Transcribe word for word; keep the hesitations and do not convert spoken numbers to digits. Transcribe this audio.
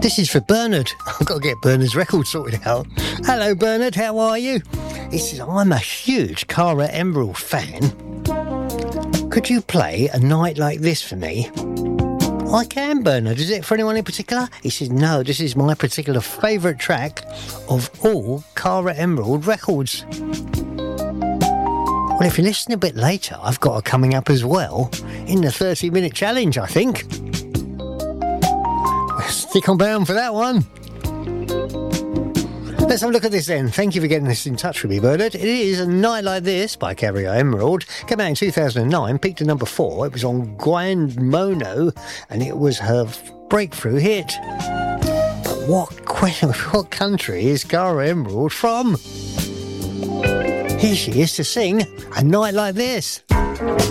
This is for Bernard. I've got to get Bernard's record sorted out. Hello, Bernard. How are you? He says, I'm a huge Cara Emerald fan. Could you play A Night Like This for me? I can, Bernard. Is it for anyone in particular? He says, no, this is my particular favourite track of all Cara Emerald records. Well, if you listen a bit later, I've got her coming up as well in the thirty minute challenge, I think. Stick on bound for that one. Let's have a look at this then. Thank you for getting this in touch with me, Bernard. It is A Night Like This by Cara Emerald. Came out in two thousand nine, peaked at number four. It was on Grand Mono, and it was her breakthrough hit. But what, what country is Cara Emerald from? Here she is to sing A Night Like This.